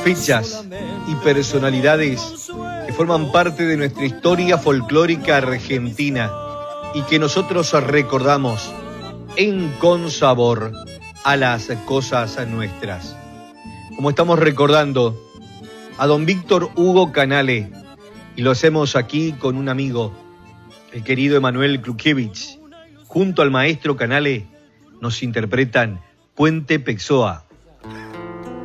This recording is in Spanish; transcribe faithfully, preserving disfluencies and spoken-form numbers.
fechas y personalidades que forman parte de nuestra historia folclórica argentina y que nosotros recordamos en Consabor a las cosas nuestras. Como estamos recordando a don Víctor Hugo Canale, y lo hacemos aquí con un amigo, el querido Emanuel Klukiewicz. Junto al maestro Canale nos interpretan Puente Pexoa,